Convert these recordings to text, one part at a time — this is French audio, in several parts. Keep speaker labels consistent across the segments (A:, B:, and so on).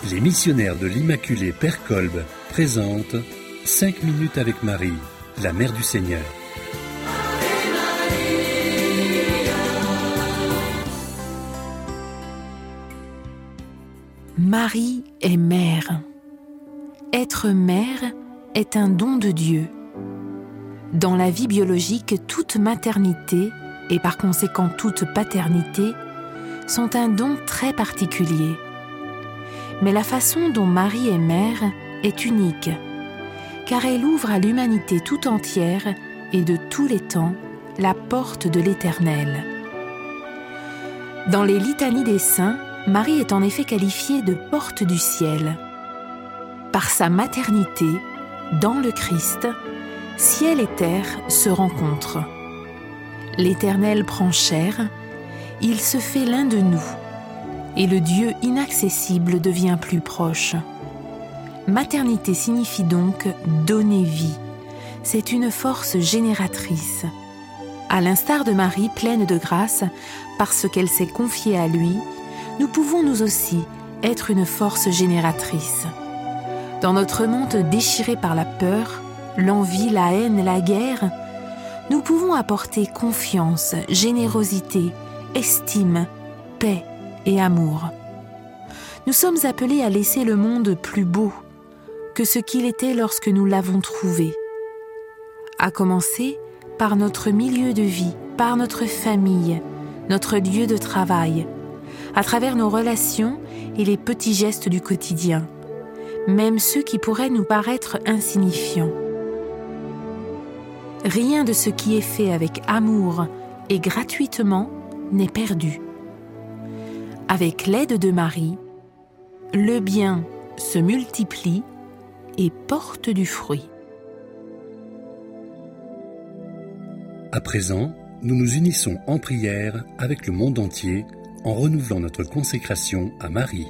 A: Les missionnaires de l'Immaculée Père Kolb présentent 5 minutes avec Marie, la Mère du Seigneur.
B: Marie est mère. Être mère est un don de Dieu. Dans la vie biologique, toute maternité, et par conséquent toute paternité, sont un don très particulier. Mais la façon dont Marie est mère est unique, car elle ouvre à l'humanité tout entière et de tous les temps la porte de l'Éternel. Dans les litanies des saints, Marie est en effet qualifiée de porte du ciel. Par sa maternité, dans le Christ, ciel et terre se rencontrent. L'Éternel prend chair, il se fait l'un de nous, et le Dieu inaccessible devient plus proche. Maternité signifie donc donner vie. C'est une force génératrice. À l'instar de Marie pleine de grâce, parce qu'elle s'est confiée à lui, nous pouvons nous aussi être une force génératrice. Dans notre monde déchiré par la peur, l'envie, la haine, la guerre, nous pouvons apporter confiance, générosité, estime, paix et amour. Nous sommes appelés à laisser le monde plus beau que ce qu'il était lorsque nous l'avons trouvé. À commencer par notre milieu de vie, par notre famille, notre lieu de travail, à travers nos relations et les petits gestes du quotidien, même ceux qui pourraient nous paraître insignifiants. Rien de ce qui est fait avec amour et gratuitement n'est perdu. Avec l'aide de Marie, le bien se multiplie et porte du fruit.
A: À présent, nous nous unissons en prière avec le monde entier en renouvelant notre consécration à Marie.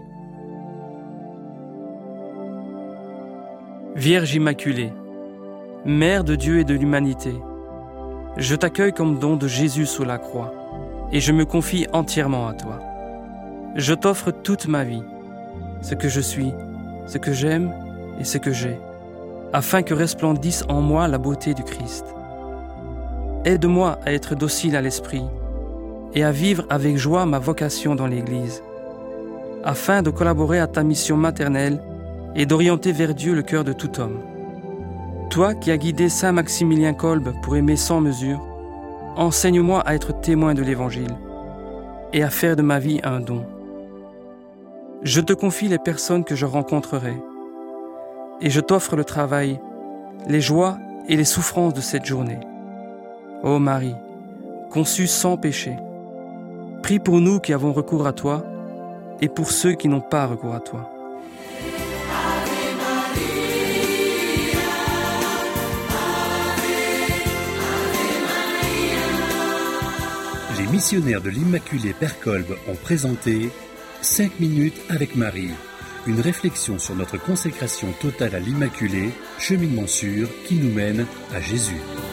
C: Vierge Immaculée, Mère de Dieu et de l'humanité, je t'accueille comme don de Jésus sous la croix et je me confie entièrement à toi. Je t'offre toute ma vie, ce que je suis, ce que j'aime et ce que j'ai, afin que resplendisse en moi la beauté du Christ. Aide-moi à être docile à l'esprit et à vivre avec joie ma vocation dans l'Église, afin de collaborer à ta mission maternelle et d'orienter vers Dieu le cœur de tout homme. Toi qui as guidé Saint Maximilien Kolb pour aimer sans mesure, enseigne-moi à être témoin de l'Évangile et à faire de ma vie un don. Je te confie les personnes que je rencontrerai et je t'offre le travail, les joies et les souffrances de cette journée. Ô Marie, conçue sans péché, prie pour nous qui avons recours à toi et pour ceux qui n'ont pas recours à toi.
A: Les missionnaires de l'Immaculée Père Kolb ont présenté 5 minutes avec Marie, une réflexion sur notre consécration totale à l'Immaculée, cheminement sûr qui nous mène à Jésus.